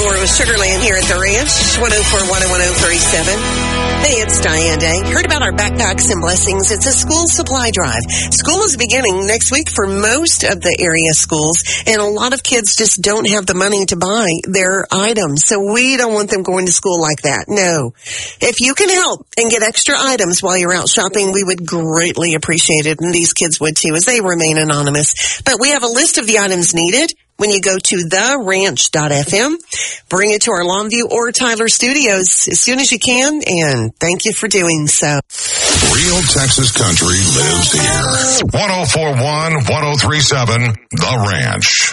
We're with Sugarland here at the ranch, 104-101-1037. Hey, it's Diane Day. Heard about our backpacks and blessings. It's a school supply drive. School is beginning next week for most of the area schools, and a lot of kids just don't have the money to buy their items. So we don't want them going to school like that. No. If you can help and get extra items while you're out shopping, we would greatly appreciate it, and these kids would too, as they remain anonymous. But we have a list of the items needed. When you go to theranch.fm, bring it to our Longview or Tyler studios as soon as you can, and thank you for doing so. Real Texas country lives here. 104.1, 103.7, The Ranch.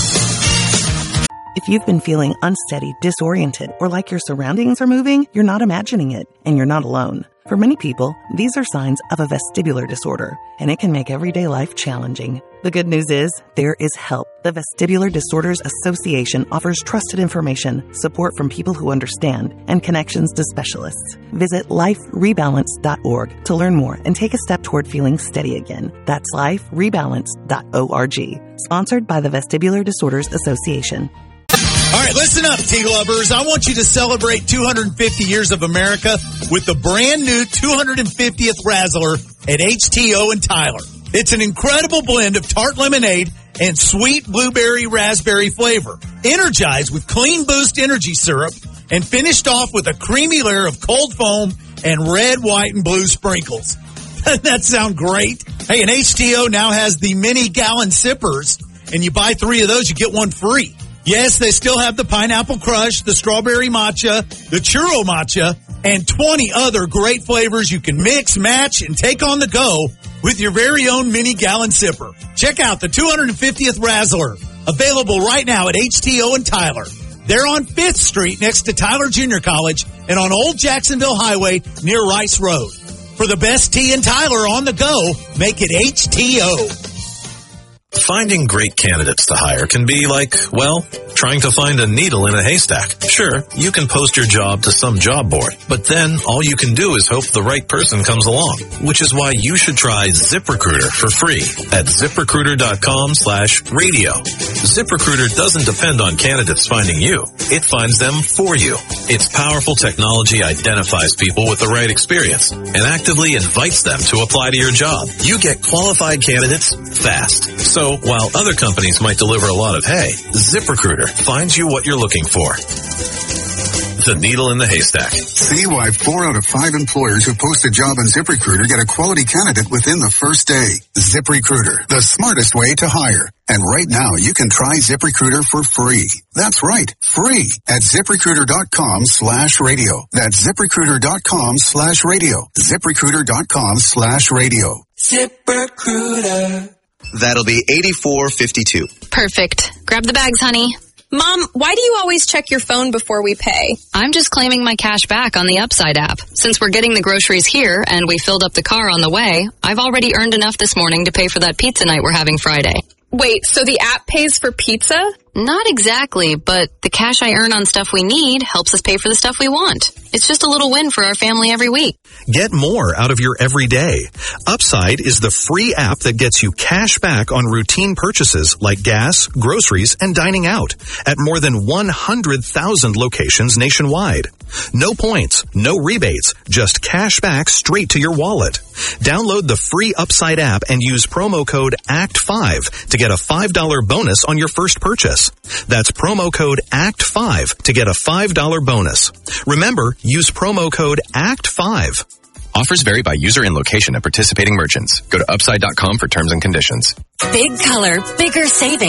If you've been feeling unsteady, disoriented, or like your surroundings are moving, you're not imagining it, and you're not alone. For many people, these are signs of a vestibular disorder, and it can make everyday life challenging. The good news is, there is help. The Vestibular Disorders Association offers trusted information, support from people who understand, and connections to specialists. Visit liferebalance.org to learn more and take a step toward feeling steady again. That's liferebalance.org. Sponsored by the Vestibular Disorders Association. All right, listen up, tea lovers. I want you to celebrate 250 years of America with the brand new 250th Razzler at HTO in Tyler. It's an incredible blend of tart lemonade and sweet blueberry raspberry flavor, energized with Clean Boost energy syrup and finished off with a creamy layer of cold foam and red, white, and blue sprinkles. Doesn't that sound great? Hey, and HTO now has the mini gallon sippers, and you buy 3 of those, you get 1 free. Yes, they still have the pineapple crush, the strawberry matcha, the churro matcha, and 20 other great flavors you can mix, match, and take on the go with your very own mini gallon sipper. Check out the 250th Razzler, available right now at HTO in Tyler. They're on 5th Street next to Tyler Junior College and on Old Jacksonville Highway near Rice Road. For the best tea in Tyler on the go, make it HTO. Finding great candidates to hire can be like, well, trying to find a needle in a haystack. Sure, you can post your job to some job board, but then all you can do is hope the right person comes along, which is why you should try ZipRecruiter for free at ZipRecruiter.com/radio. ZipRecruiter doesn't depend on candidates finding you. It finds them for you. Its powerful technology identifies people with the right experience and actively invites them to apply to your job. You get qualified candidates fast. So while other companies might deliver a lot of hay, ZipRecruiter finds you what you're looking for. The needle in the haystack. See why 4 out of 5 employers who post a job on ZipRecruiter get a quality candidate within the first day. ZipRecruiter, the smartest way to hire. And right now, you can try ZipRecruiter for free. That's right, free at ZipRecruiter.com/radio. That's ZipRecruiter.com/radio. ZipRecruiter.com/radio. ZipRecruiter. That'll be $84.52. Perfect. Grab the bags, honey. Mom, why do you always check your phone before we pay? I'm just claiming my cash back on the Upside app. Since we're getting the groceries here and we filled up the car on the way, I've already earned enough this morning to pay for that pizza night we're having Friday. Wait, so the app pays for pizza? Not exactly, but the cash I earn on stuff we need helps us pay for the stuff we want. It's just a little win for our family every week. Get more out of your everyday. Upside is the free app that gets you cash back on routine purchases like gas, groceries, and dining out at more than 100,000 locations nationwide. No points, no rebates, just cash back straight to your wallet. Download the free Upside app and use promo code ACT5 to get a $5 bonus on your first purchase. That's promo code ACT5 to get a $5 bonus. Remember, use promo code ACT5. Offers vary by user and location at participating merchants. Go to upside.com for terms and conditions. Big color, bigger savings.